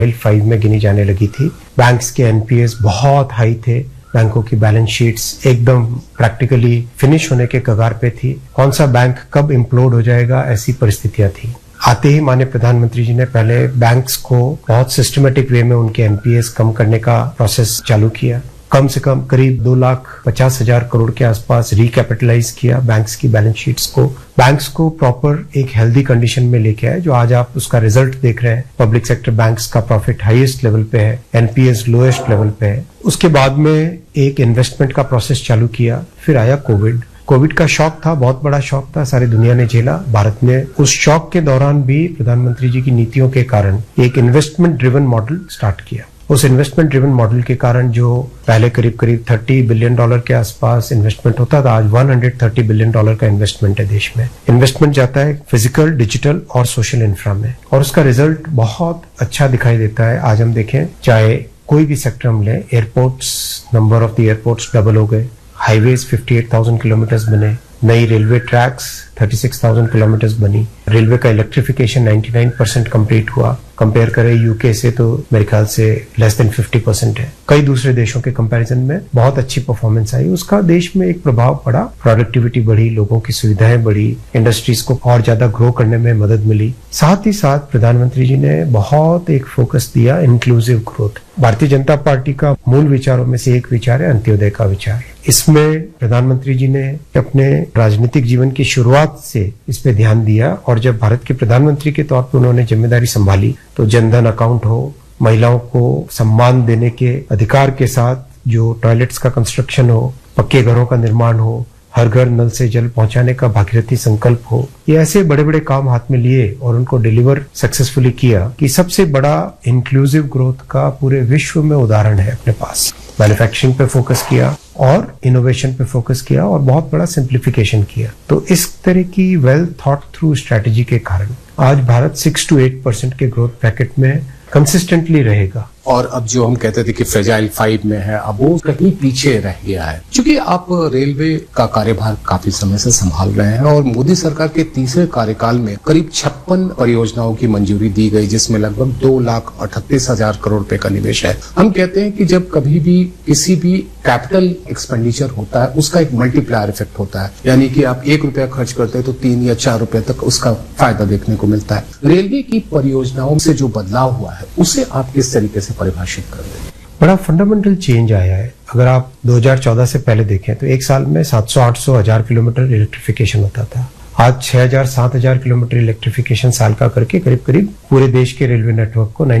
5 में गिनी जाने लगी थी। बैंक्स के एनपीएस बहुत हाई थे, बैंकों की बैलेंस शीट्स एकदम प्रैक्टिकली फिनिश होने के कगार पे थी। कौन सा बैंक कब इम्प्लोड हो जाएगा, ऐसी परिस्थितियां थी। आते ही माननीय प्रधानमंत्री जी ने पहले बैंक्स को बहुत सिस्टमेटिक वे में उनके एनपीएस कम करने का प्रोसेस चालू किया। कम से कम करीब 2,50,000 करोड़ के आसपास रिकैपिटलाइज किया बैंक्स की बैलेंस शीट्स को। बैंक्स को प्रॉपर एक हेल्दी कंडीशन में लेके आए, जो आज आप उसका रिजल्ट देख रहे हैं। पब्लिक सेक्टर बैंक्स का प्रॉफिट हाईएस्ट लेवल पे है, एनपीएस लोएस्ट लेवल पे है। उसके बाद में एक इन्वेस्टमेंट का प्रोसेस चालू किया। फिर आया कोविड का शॉक था, बहुत बड़ा शॉक था, सारी दुनिया ने झेला। भारत ने उस शॉक के दौरान भी प्रधानमंत्री जी की नीतियों के कारण एक इन्वेस्टमेंट ड्रिवन मॉडल स्टार्ट किया। उस इन्वेस्टमेंट ड्रिवन मॉडल के कारण जो पहले करीब $30 बिलियन के आसपास इन्वेस्टमेंट होता था, आज $130 बिलियन का इन्वेस्टमेंट है देश में। इन्वेस्टमेंट जाता है फिजिकल, डिजिटल और सोशल इंफ्रा में, और उसका रिजल्ट बहुत अच्छा दिखाई देता है। आज हम देखें, चाहे कोई भी सेक्टर हम लें, airports, number of the airports double हो गए, हाईवेज 58,000 किलोमीटर बने, नई रेलवे ट्रैक्स 36,000 किलोमीटर बनी, रेलवे का इलेक्ट्रिफिकेशन 99% कंप्लीट हुआ। कंपेयर करें यूके से तो मेरे ख्याल से लेस देन 50% है। कई दूसरे देशों के कंपैरिजन में बहुत अच्छी परफॉर्मेंस आई। उसका देश में एक प्रभाव पड़ा, प्रोडक्टिविटी बढ़ी, लोगों की सुविधाएं बढ़ी, इंडस्ट्रीज को और ज्यादा ग्रो करने में मदद मिली। साथ ही साथ प्रधानमंत्री जी ने बहुत एक फोकस दिया inclusive growth. Bharatiya Janata party का मूल विचारों में से एक विचार है अंत्योदय का विचार। इसमें प्रधानमंत्री जी ने अपने राजनीतिक जीवन की शुरुआत से इस पे ध्यान दिया, और जब भारत के प्रधानमंत्री के तौर पर उन्होंने जिम्मेदारी संभाली तो जनधन अकाउंट हो, महिलाओं को सम्मान देने के अधिकार के साथ जो टॉयलेट्स का कंस्ट्रक्शन हो, पक्के घरों का निर्माण हो, हर घर नल से जल पहुंचाने का भागीरथी संकल्प हो, ये ऐसे बड़े बड़े काम हाथ में लिए और उनको डिलीवर सक्सेसफुली किया कि सबसे बड़ा इंक्लूसिव ग्रोथ का पूरे विश्व में उदाहरण है अपने पास। मैन्युफैक्चरिंग पे फोकस किया और इनोवेशन पे फोकस किया और बहुत बड़ा सिंप्लीफिकेशन किया। तो इस तरह की वेल थॉट थ्रू स्ट्रैटेजी के कारण आज भारत 6 to 8% के ग्रोथ ब्रैकेट में कंसिस्टेंटली रहेगा। और अब जो हम कहते थे कि फ्रेजाइल 5 में है, अब वो कहीं पीछे रह गया है। क्योंकि आप रेलवे का कार्यभार काफी समय से संभाल रहे हैं और मोदी सरकार के तीसरे कार्यकाल में करीब 56 परियोजनाओं की मंजूरी दी गई, जिसमें लगभग 2,38,000 करोड़ रुपए का निवेश है। हम कहते हैं कि जब कभी भी किसी भी कैपिटल एक्सपेंडिचर होता है, उसका एक मल्टीप्लायर इफेक्ट होता है, यानी कि आप ₹1 खर्च करते हैं तो 3 या 4 रुपए तक उसका फायदा देखने को मिलता है। रेलवे की परियोजनाओं से जो बदलाव हुआ है, उसे आप किस तरीके से परिभाषित कर दें? बड़ा फंडामेंटल चेंज आया है। अगर आप 2014 से पहले देखें तो एक साल में 700-800 किलोमीटर इलेक्ट्रिफिकेशन होता था। आज 6,000-7,000 किलोमीटर इलेक्ट्रिफिकेशन साल का करके करीब करीब पूरे देश के रेलवे नेटवर्क को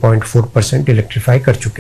99.4% इलेक्ट्रीफाई कर चुके।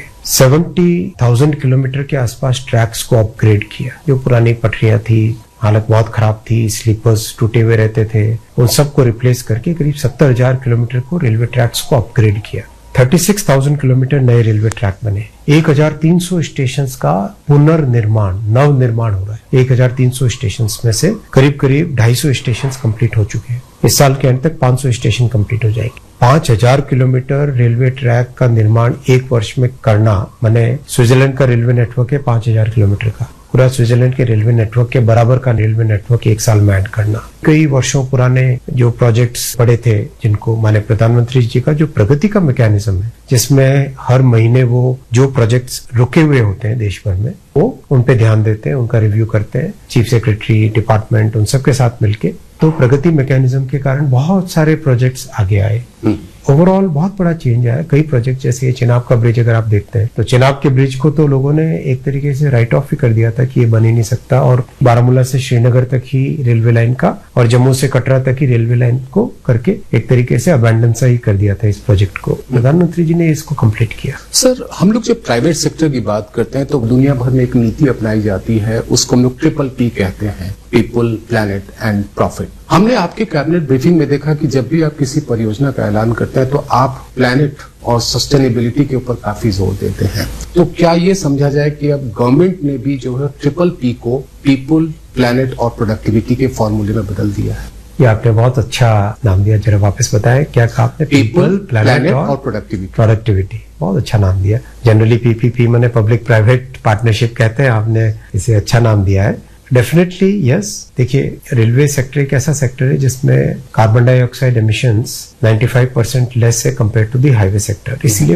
70,000 किलोमीटर के आसपास ट्रैक्स को अपग्रेड किया। जो पुरानी पटरियां थी, हालत बहुत खराब थी, स्लीपर्स टूटे हुए रहते थे, उन सबको रिप्लेस करके करीब 70,000 किलोमीटर को रेलवे ट्रैक्स को अपग्रेड किया। 36,000 किलोमीटर नए रेलवे ट्रैक बने। 1,300 स्टेशंस का पुनर्निर्माण, नव निर्माण हो रहा है। 1,300 स्टेशंस में से करीब करीब 250 स्टेशंस कंप्लीट हो चुके हैं। इस साल के अंत तक 500 स्टेशन कंप्लीट हो जाएंगे। 5,000 किलोमीटर रेलवे ट्रैक का निर्माण एक वर्ष में करना, माने स्विट्जरलैंड का रेलवे नेटवर्क है 5,000 किलोमीटर का, पूरा स्विट्जरलैंड के रेलवे नेटवर्क के बराबर का रेलवे नेटवर्क एक साल में ऐड करना। कई वर्षों पुराने जो प्रोजेक्ट्स पड़े थे, जिनको माने प्रधानमंत्री जी का जो प्रगति का मैकेनिज्म है, जिसमें हर महीने वो जो प्रोजेक्ट्स रुके हुए होते हैं देश भर में, वो उन पे ध्यान देते हैं, उनका रिव्यू करते हैं, चीफ सेक्रेटरी, डिपार्टमेंट, उन सबके साथ मिलके। तो प्रगति मैकेनिज्म के कारण बहुत सारे प्रोजेक्ट्स आगे आए। ओवरऑल बहुत बड़ा चेंज आया। कई प्रोजेक्ट जैसे चिनाब का ब्रिज अगर आप देखते हैं तो चिनाब के ब्रिज को तो लोगों ने एक तरीके से राइट ऑफ ही कर दिया था कि ये बन ही नहीं सकता, और बारामूला से श्रीनगर तक ही रेलवे लाइन का और जम्मू से कटरा तक ही रेलवे लाइन को करके एक तरीके से अबैंडन सा ही कर दिया था इस प्रोजेक्ट को। प्रधानमंत्री जी ने इसको कंप्लीट किया। सर, हम लोग जब प्राइवेट सेक्टर की बात करते हैं तो दुनिया भर में एक नीति अपनाई जाती है, उसको हम लोग PPP कहते हैं, पीपल, प्लैनेट एंड प्रॉफिट। हमने आपके कैबिनेट ब्रीफिंग में देखा कि जब भी आप किसी परियोजना का ऐलान करते हैं तो आप प्लैनेट और सस्टेनेबिलिटी के ऊपर काफी जोर देते हैं। तो क्या ये समझा जाए कि अब गवर्नमेंट ने भी जो है PPP को पीपल, प्लैनेट और प्रोडक्टिविटी के फॉर्मूले में बदल दिया है? ये आपने बहुत अच्छा नाम दिया, जरा वापस बताएं क्या कहा आपने? पीपल, प्लैनेट और प्रोडक्टिविटी। बहुत अच्छा नाम दिया। जनरली PPP माने पब्लिक प्राइवेट पार्टनरशिप कहते हैं, आपने इसे अच्छा नाम दिया है। Definitely yes. देखिए, रेलवे सेक्टर एक ऐसा सेक्टर है जिसमें कार्बन डाइऑक्साइड एमिशंस 95% लेस है compare to the highway sector. इसीलिए